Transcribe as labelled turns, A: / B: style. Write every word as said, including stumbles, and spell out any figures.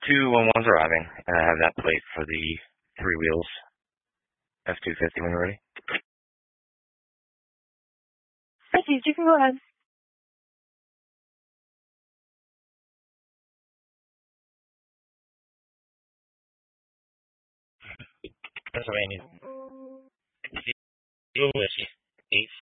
A: two one ones arriving, and I have that plate for the three wheels. F two fifty when you're ready.
B: Proceed, you can go ahead.
A: Pennsylvania. Whiskey. Eight